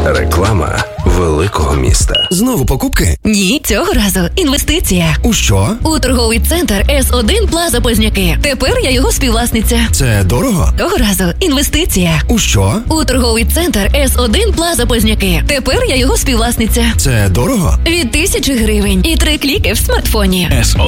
Реклама великого міста. Знову покупки? Ні, цього разу інвестиція. У що? У торговий центр С1 Плаза Позняки. Тепер я його співвласниця. Це дорого? Того разу інвестиція. У що? У торговий центр С1 Плаза Позняки. Тепер я його співвласниця. Це дорого? Від 1000 гривень і 3 кліки в смартфоні. С1